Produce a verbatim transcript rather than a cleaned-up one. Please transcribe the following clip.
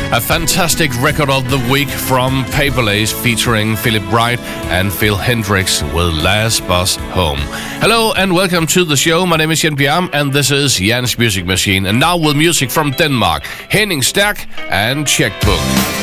A fantastic record of the week from Paperlace featuring Philip Wright and Phil Hendricks with Last Bus Home. Hello and welcome to the show. My name is Jan Biam and this is Jan's Music Machine. And now with music from Denmark, Henning Stærk and Checkbook.